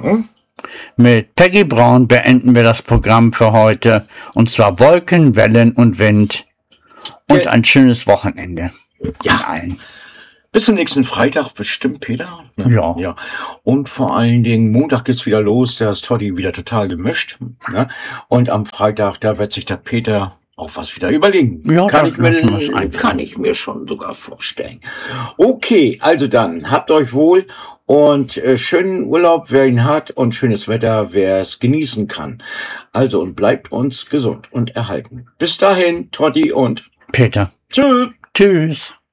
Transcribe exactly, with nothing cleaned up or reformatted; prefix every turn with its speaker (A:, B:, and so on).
A: sagen.
B: Mit Peggy Brown beenden wir das Programm für heute. Und zwar Wolken, Wellen und Wind. Und
A: Ja.
B: ein schönes Wochenende.
A: Ja.
B: Allen.
A: Bis zum nächsten Freitag bestimmt, Peter. Ne?
B: Ja.
A: ja. Und vor allen Dingen, Montag geht's wieder los. Da ist Toddy wieder total gemischt. Ne? Und am Freitag, da wird sich der Peter auch was wieder überlegen.
B: Ja,
A: kann,
B: da
A: ich mir,
B: lassen wir's einfach.
A: kann ich mir schon sogar vorstellen. Okay, also dann, habt euch wohl und äh, schönen Urlaub, wer ihn hat, und schönes Wetter, wer es genießen kann. Also, und bleibt uns gesund und erhalten. Bis dahin, Toddy und
B: Peter.
A: tschüss.
B: Tschüss.